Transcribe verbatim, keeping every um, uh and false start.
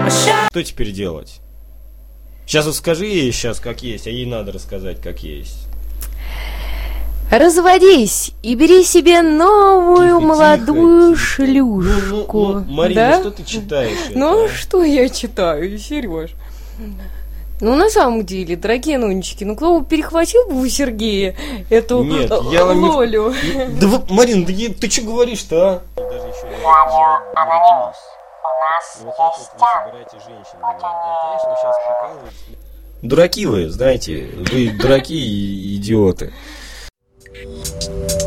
Что теперь делать? Сейчас вот скажи ей сейчас как есть, а ей надо рассказать как есть. Разводись и бери себе новую тихо, молодую тихо, шлюшку. Ну, ну, ну, Марина, да? Что ты читаешь? Ну, это? Что я читаю, Сереж? Ну, на самом деле, дорогие нонечки, ну, кто бы перехватил бы у Сергея эту Нет, я вам Лолю? Не... Да, вы, Марин, да я... ты что говоришь-то, а? Даже еще Лоля, аноним. У нас вот есть вот вы собираете женщин. Да, конечно, вы сейчас прикалываетесь. Дураки вы, знаете, вы дураки и идиоты.